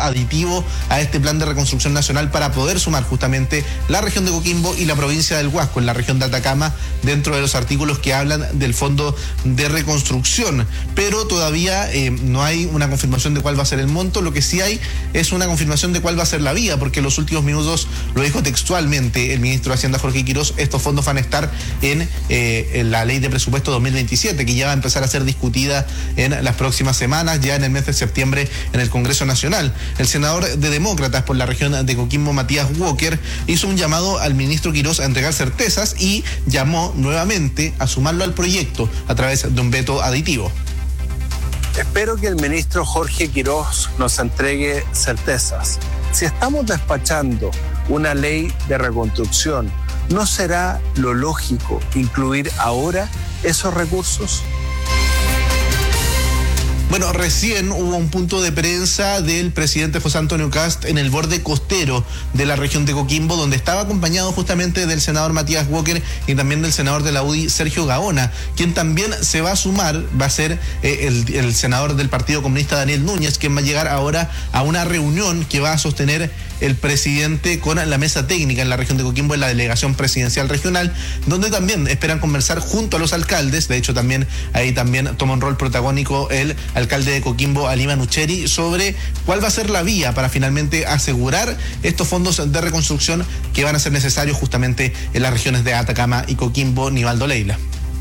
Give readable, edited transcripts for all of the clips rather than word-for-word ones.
aditivo a este plan de reconstrucción nacional para poder sumar justamente la región de Coquimbo y la provincia del Huasco, en la región de Atacama, dentro de los artículos que hablan del fondo de reconstrucción. Pero todavía no hay una confirmación de cuál va a ser el monto. Lo que sí hay es una confirmación de cuál va a ser la vía, porque en los últimos minutos lo dijo textualmente el ministro de Hacienda, Jorge Quirós. Estos fondos van a estar en la ley de presupuesto 2027, que ya va a empezar a ser discutida en las próximas semanas, ya en el mes de septiembre en el Congreso Nacional. El senador de Demócratas por la región de Coquimbo, Matías Walker, hizo un llamado al ministro Quirós a entregar certezas y llamó nuevamente a sumarlo al proyecto a través de un veto aditivo. Espero que el ministro Jorge Quirós nos entregue certezas. Si estamos despachando una ley de reconstrucción, ¿no será lo lógico incluir ahora esos recursos? Bueno, recién hubo un punto de prensa del presidente José Antonio Kast en el borde costero de la región de Coquimbo, donde estaba acompañado justamente del senador Matías Walker y también del senador de la UDI, Sergio Gaona, quien también se va a sumar, va a ser el senador del Partido Comunista, Daniel Núñez, quien va a llegar ahora a una reunión que va a sostener el presidente con la mesa técnica en la región de Coquimbo, en la delegación presidencial regional, donde también esperan conversar junto a los alcaldes. De hecho, también ahí también toma un rol protagónico el alcalde de Coquimbo, Alima Nucheri, sobre cuál va a ser la vía para finalmente asegurar estos fondos de reconstrucción que van a ser necesarios justamente en las regiones de Atacama y Coquimbo. Nivaldo Leila.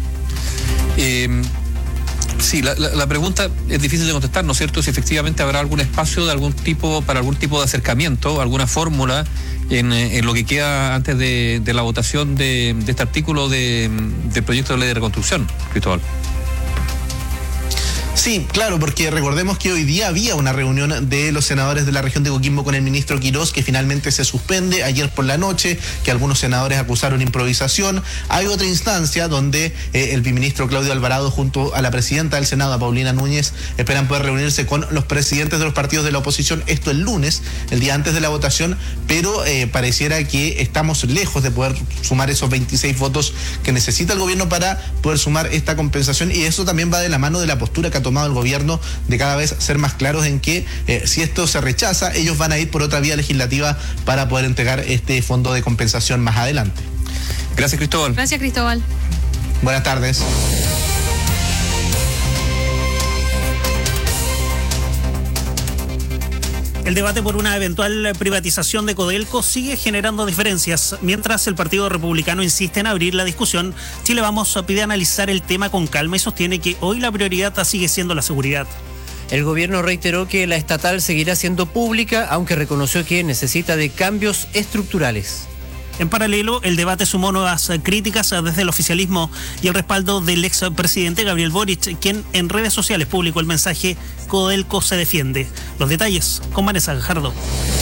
Sí, la pregunta es difícil de contestar, ¿no es cierto? Si efectivamente habrá algún espacio de algún tipo, para algún tipo de acercamiento, alguna fórmula en lo que queda antes de la votación de este artículo del proyecto de ley de reconstrucción, Cristóbal. Sí, claro, porque recordemos que hoy día había una reunión de los senadores de la región de Coquimbo con el ministro Quirós, que finalmente se suspende ayer por la noche, que algunos senadores acusaron improvisación. Hay otra instancia donde el viceministro Claudio Alvarado junto a la presidenta del Senado, a Paulina Núñez, esperan poder reunirse con los presidentes de los partidos de la oposición, esto el lunes, el día antes de la votación, pero pareciera que estamos lejos de poder sumar esos 26 votos que necesita el gobierno para poder sumar esta compensación, y eso también va de la mano de la postura que ha tomado el gobierno de cada vez ser más claros en que si esto se rechaza, ellos van a ir por otra vía legislativa para poder entregar este fondo de compensación más adelante. Gracias, Cristóbal. Gracias, Cristóbal. Buenas tardes. El debate por una eventual privatización de Codelco sigue generando diferencias. Mientras el Partido Republicano insiste en abrir la discusión, Chile Vamos pide analizar el tema con calma y sostiene que hoy la prioridad sigue siendo la seguridad. El gobierno reiteró que la estatal seguirá siendo pública, aunque reconoció que necesita de cambios estructurales. En paralelo, el debate sumó nuevas críticas desde el oficialismo y el respaldo del expresidente Gabriel Boric, quien en redes sociales publicó el mensaje "Codelco se defiende". Los detalles con Vanessa Gajardo.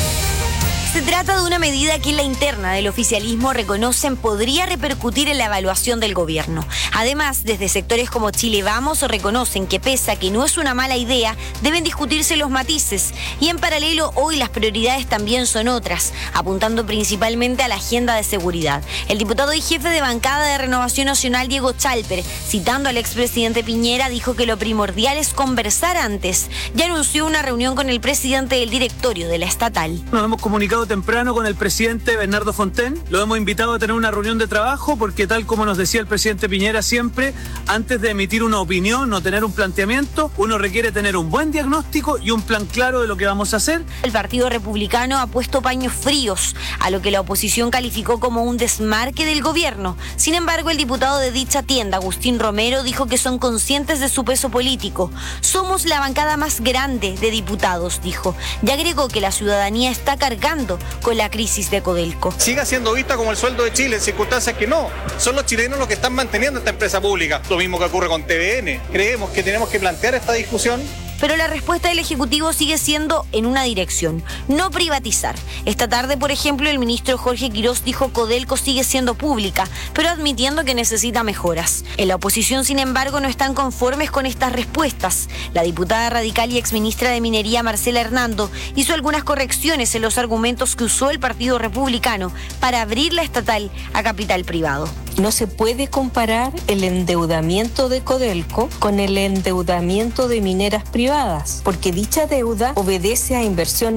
Se trata de una medida que la interna del oficialismo reconocen podría repercutir en la evaluación del gobierno. Además, desde sectores como Chile Vamos reconocen que pese a que no es una mala idea, deben discutirse los matices. Y en paralelo, hoy las prioridades también son otras, apuntando principalmente a la agenda de seguridad. El diputado y jefe de bancada de Renovación Nacional, Diego Chalper, citando al expresidente Piñera, dijo que lo primordial es conversar antes. Ya anunció una reunión con el presidente del directorio de la estatal. Nos hemos comunicado temprano con el presidente Bernardo Fontaine, lo hemos invitado a tener una reunión de trabajo porque, tal como nos decía el presidente Piñera siempre, antes de emitir una opinión o tener un planteamiento, uno requiere tener un buen diagnóstico y un plan claro de lo que vamos a hacer. El Partido Republicano ha puesto paños fríos a lo que la oposición calificó como un desmarque del gobierno. Sin embargo, el diputado de dicha tienda, Agustín Romero, dijo que son conscientes de su peso político. Somos la bancada más grande de diputados, dijo, y agregó que la ciudadanía está cargando con la crisis de Codelco. Siga siendo vista como el sueldo de Chile en circunstancias que no. Son los chilenos los que están manteniendo esta empresa pública. Lo mismo que ocurre con TVN. Creemos que tenemos que plantear esta discusión. Pero la respuesta del Ejecutivo sigue siendo en una dirección: no privatizar. Esta tarde, por ejemplo, el ministro Jorge Quirós dijo Codelco sigue siendo pública, pero admitiendo que necesita mejoras. En la oposición, sin embargo, no están conformes con estas respuestas. La diputada radical y exministra de Minería, Marcela Hernando, hizo algunas correcciones en los argumentos que usó el Partido Republicano para abrir la estatal a capital privado. No se puede comparar el endeudamiento de Codelco con el endeudamiento de mineras privadas, porque dicha deuda obedece a inversión